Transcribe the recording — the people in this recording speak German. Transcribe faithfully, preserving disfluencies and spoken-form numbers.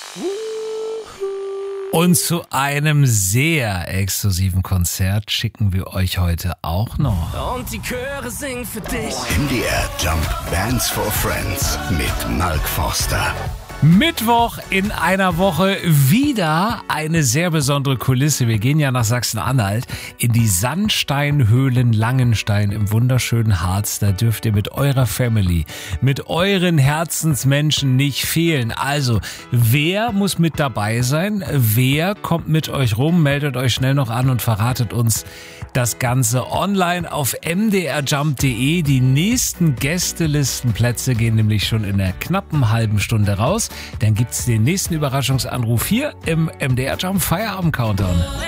Und zu einem sehr exklusiven Konzert schicken wir euch heute auch noch. Und die Chöre singen für dich. M D R Jump Bands for Friends mit Mark Forster. Mittwoch in einer Woche wieder eine sehr besondere Kulisse. Wir gehen ja nach Sachsen-Anhalt in die Sandsteinhöhlen Langenstein im wunderschönen Harz. Da dürft ihr mit eurer Family, mit euren Herzensmenschen nicht fehlen. Also, wer muss mit dabei sein? Wer kommt mit euch rum? Meldet euch schnell noch an und verratet uns das Ganze online auf m d r jump punkt d e. Die nächsten Gästelistenplätze gehen nämlich schon in einer knappen halben Stunde raus. Dann gibt's den nächsten Überraschungsanruf hier im M D R Jump Feierabend Countdown.